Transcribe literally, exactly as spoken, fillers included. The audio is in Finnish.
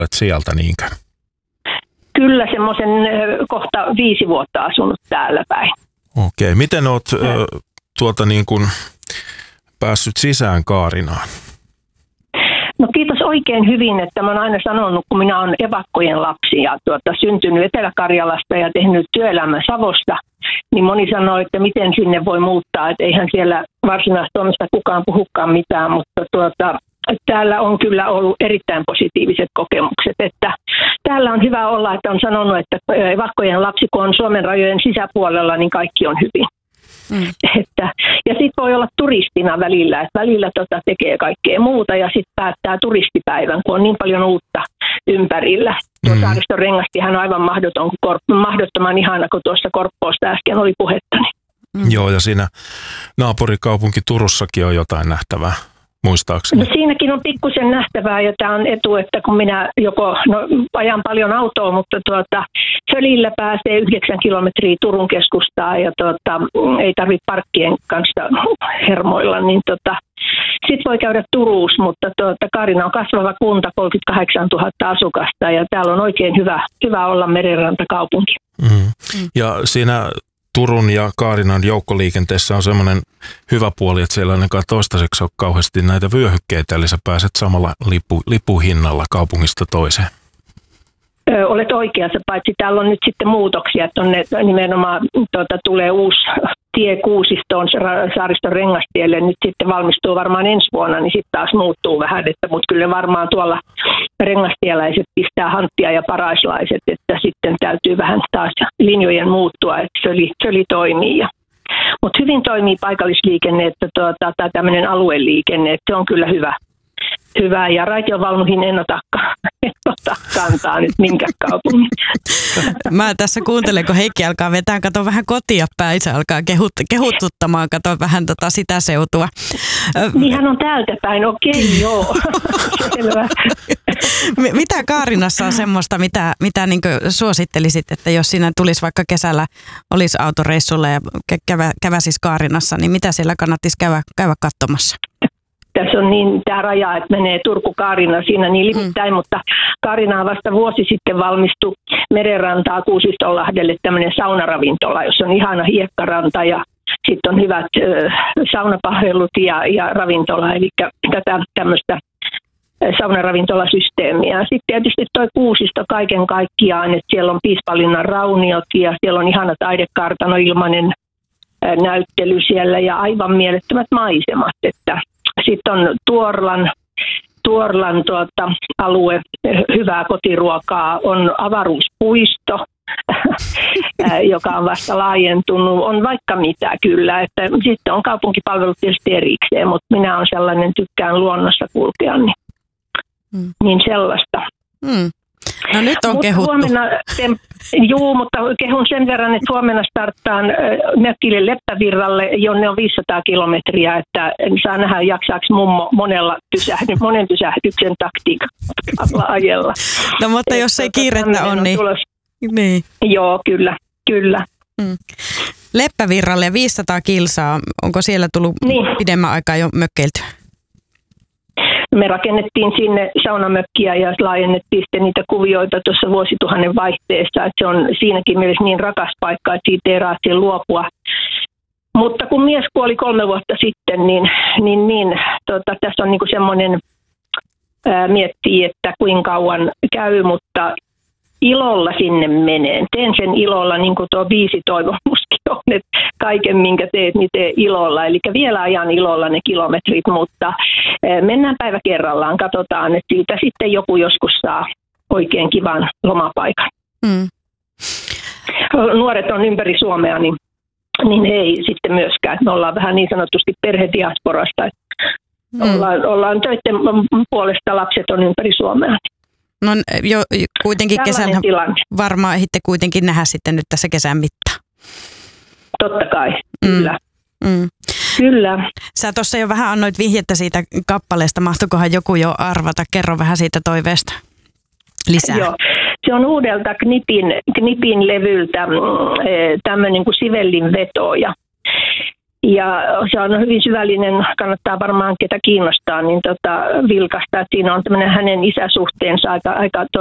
olet sieltä, niinkö? Kyllä, semmoisen kohta viisi vuotta asunut täällä päin. Okei, miten olet ö, tuota niin kuin päässyt sisään Kaarinaan? No kiitos oikein hyvin, että mä oon aina sanonut, kun minä olen evakkojen lapsi ja tuota, syntynyt Etelä-Karjalasta ja tehnyt työelämän Savosta, niin moni sanoo, että miten sinne voi muuttaa, että eihän siellä Varsinais-Suomesta kukaan puhukaan mitään, mutta tuota, täällä on kyllä ollut erittäin positiiviset kokemukset, että täällä on hyvä olla, että on sanonut, että evakkojen lapsi, kun on Suomen rajojen sisäpuolella, niin kaikki on hyvin. Mm. Että, ja sitten voi olla turistina välillä, että välillä tota tekee kaikkea muuta ja sitten päättää turistipäivän, kun on niin paljon uutta ympärillä. Tuo mm. Saariston Rengastihan on aivan mahdoton, mahdottoman ihana, kun tuossa Korppoosta äsken oli puhettani. Mm. Joo, ja siinä naapurikaupunki Turussakin on jotain nähtävää. Muistaakseni. No siinäkin on pikkusen nähtävää ja tämä on etu, että kun minä joko no, ajan paljon autoa, mutta tuota, Fölillä pääsee yhdeksän kilometriä Turun keskustaan ja tuota, ei tarvitse parkkien kanssa hermoilla, niin tuota, sitten voi käydä Turussa, mutta tuota, Kaarina on kasvava kunta, kolmekymmentäkahdeksantuhatta asukasta ja täällä on oikein hyvä, hyvä olla merenrantakaupunki. Mm. Mm. Ja siinä Turun ja Kaarinan joukkoliikenteessä on semmoinen hyvä puoli, että siellä ainakaan toistaiseksi on kauheasti näitä vyöhykkeitä, eli sä pääset samalla lipu, lipuhinnalla kaupungista toiseen. Ö, olet oikeassa, paitsi täällä on nyt sitten muutoksia, että on ne, nimenomaan tuota, tulee uusi tie Kuusistoon Saariston Rengastielle, nyt sitten valmistuu varmaan ensi vuonna, niin sitten taas muuttuu vähän, että, mutta kyllä varmaan tuolla rengastieläiset pistää hanttia ja paraislaiset, että sitten täytyy vähän taas linjojen muuttua, että söli, söli toimii. Ja, mutta hyvin toimii paikallisliikenne että tuota, tai tämmöinen alueliikenne, että se on kyllä hyvä. Hyvä, ja raitiovaunuihin en ota, en ota kantaa nyt minkä kaupungin. Mä tässä kuuntelen, kun Heikki alkaa vetää, kato vähän kotia päin, se alkaa kehut, kehututtamaan, kato vähän tota sitä seutua. Niin hän on täältä päin, okei, joo. Selvä. Mitä Kaarinassa on semmoista, mitä, mitä niin suosittelisit, että jos siinä tulisi vaikka kesällä, olisi autoreissulla ja kävä, käväsis Kaarinassa, niin mitä siellä kannattaisi käydä, käydä katsomassa? Tässä on niin tämä raja, että menee Turku-Kaarina siinä niin limittäin, mm. mutta Kaarinaan vasta vuosi sitten valmistui merenrantaa Kuusistonlahdelle tämmöinen saunaravintola, jossa on ihana hiekkaranta ja sitten on hyvät äh, saunapahellut ja, ja ravintola, eli tätä tämmöistä saunaravintola-systeemiä. Sitten tietysti toi Kuusisto kaiken kaikkiaan, että siellä on Piispalinnan rauniot ja siellä on ihana taidekartano, ilmainen äh, näyttely siellä ja aivan mielettömät maisemat, että sitten on Tuorlan, Tuorlan tuota, alue, hyvää kotiruokaa, on avaruuspuisto, joka on vasta laajentunut, on vaikka mitä kyllä. Että sitten on kaupunkipalvelut tietysti erikseen, mutta minä olen sellainen, tykkään luonnossa kulkea, niin, mm. niin sellaista. Mm. No nyt on Mut kehuttu. Huomenna, juu, mutta kehun sen verran, että huomenna starttaan mökkille Leppävirralle, jonne on viisisataa kilometriä, että saa nähdä jaksaako mummo monella pysähdy, monen pysähdyksen taktiikalla ajella. No mutta jos ei kiirettä on, niin... niin... Joo, kyllä, kyllä. Mm. Leppävirralle viisisataa kilsaa, onko siellä tullut niin. pidemmän aikaa jo mökkeiltyä? Me rakennettiin sinne saunamökkiä ja laajennettiin sitten niitä kuvioita tuossa vuosituhannen vaihteessa. Että se on siinäkin mielessä niin rakas paikka, että siitä ei raatsi luopua. Mutta kun mies kuoli kolme vuotta sitten, niin, niin, niin tota, tässä on niinku semmoinen, ää, miettii, että kuinka kauan käy, mutta ilolla sinne meneen. Teen sen ilolla, niin kuin tuo biisi toivomuskin on, että kaiken minkä teet, niin tee ilolla. Eli vielä ajan ilolla ne kilometrit, mutta mennään päivä kerrallaan, katsotaan, että siitä sitten joku joskus saa oikein kivan lomapaikan. Mm. Nuoret on ympäri Suomea, niin, niin he ei sitten myöskään. Me ollaan vähän niin sanotusti perhediasporasta. Mm. Ollaan, ollaan töiden puolesta, lapset on ympäri Suomea. No jo kuitenkin Tällainen kesällä tilanne. varmaan ehitte kuitenkin nähdä sitten nyt tässä kesän mittaan. Totta kai, kyllä. Mm. Mm. Kyllä. Sä tuossa jo vähän annoit vihjettä siitä kappaleesta. Mahtoikohan joku jo arvata? Kerro vähän siitä toiveesta lisää. Joo. Se on uudelta Knipin, Knipin levyltä tämmöinen kuin Sivellin veto. Ja Ja se on hyvin syvällinen, kannattaa varmaan ketä kiinnostaa, niin tota, vilkasta. Siinä on tämmöinen hänen isäsuhteensa aika, aika